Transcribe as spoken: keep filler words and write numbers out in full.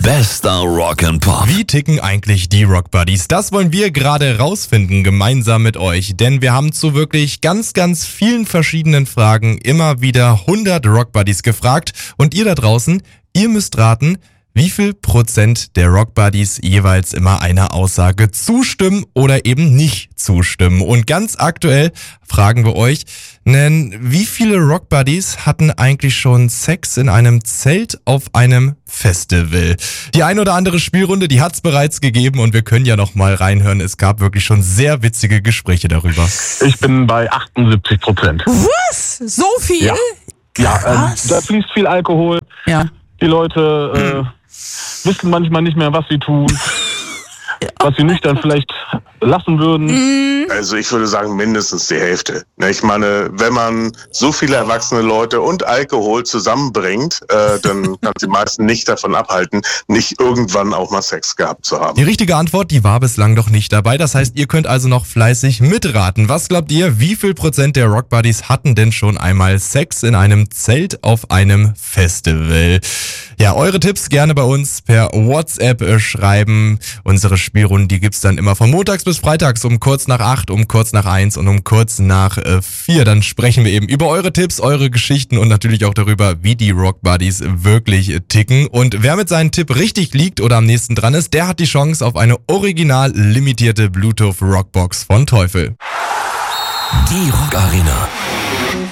Bester Rock and Pop. Wie ticken eigentlich die Rock Buddies? Das wollen wir gerade rausfinden, gemeinsam mit euch. Denn wir haben zu wirklich ganz, ganz vielen verschiedenen Fragen immer wieder hundert Rock Buddies gefragt. Und ihr da draußen, ihr müsst raten, wie viel Prozent der Rock Buddies jeweils immer einer Aussage zustimmen oder eben nicht zustimmen. Und ganz aktuell fragen wir euch, denn wie viele Rock Buddies hatten eigentlich schon Sex in einem Zelt auf einem Festival? Die ein oder andere Spielrunde, die hat's bereits gegeben und wir können ja noch mal reinhören. Es gab wirklich schon sehr witzige Gespräche darüber. Ich bin bei achtundsiebzig Prozent. Was? So viel? Ja, ja ähm, Krass. da fließt viel Alkohol. Ja. Die Leute äh, wissen manchmal nicht mehr, was sie tun, was sie nüchtern vielleicht lassen würden. Also ich würde sagen mindestens die Hälfte. Ich meine, wenn man so viele erwachsene Leute und Alkohol zusammenbringt, äh, dann kann die meisten nicht davon abhalten, nicht irgendwann auch mal Sex gehabt zu haben. Die richtige Antwort, die war bislang noch nicht dabei. Das heißt, ihr könnt also noch fleißig mitraten. Was glaubt ihr, wie viel Prozent der Rock Buddies hatten denn schon einmal Sex in einem Zelt auf einem Festival? Ja, eure Tipps gerne bei uns per WhatsApp äh, schreiben. Unsere Spielrunden, die gibt's dann immer von montags bis freitags um kurz nach acht, um kurz nach eins und um kurz nach äh, vier. Dann sprechen wir eben über eure Tipps, eure Geschichten und natürlich auch darüber, wie die Rock Buddies wirklich äh, ticken. Und wer mit seinem Tipp richtig liegt oder am nächsten dran ist, der hat die Chance auf eine original limitierte Bluetooth Rockbox von Teufel. Die Rock Arena.